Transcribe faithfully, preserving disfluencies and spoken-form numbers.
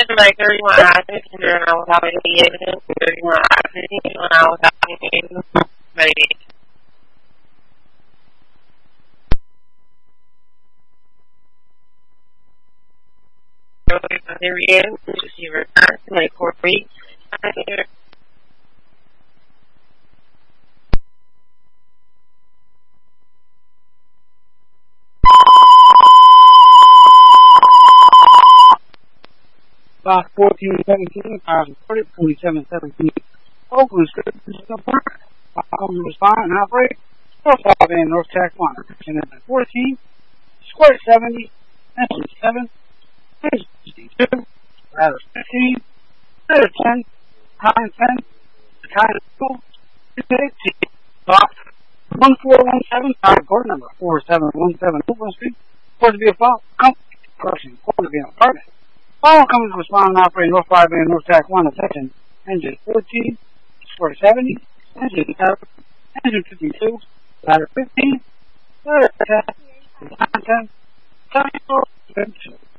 like thirty-one hours, and then I was having the evidence for thirty-one hours, when I was having the evidence, maybe. There he is, she returned to like four weeks. Box fourteen seventeen, five reported, forty-seven seventeen, Oakland Street, Park, Oakland respond and operate, North five and North Tack one, and then fourteen, Square seventy, and seven, sixty-two, ladder fifteen, ladder ten, time ten, the time school, eighteen, box one four one seven, court number four seven one seven, Oakland Street, supposed to be a fault, company, person, supposed to be an apartment. All companies respond and operate North five and North Tack one, attention, engine fourteen, square seventy, engine seven, engine fifty-two, ladder fifteen, ladder ten, time ten, time four,